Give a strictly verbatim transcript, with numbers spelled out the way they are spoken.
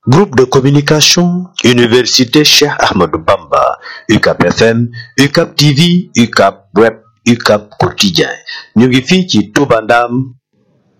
Groupe de communication, Université Cheikh Ahmadou Bamba, U C A P F M, U C A P T V, U C A P Web, U C A P Quotidien. Ñu ngi fii ci Touba Ndam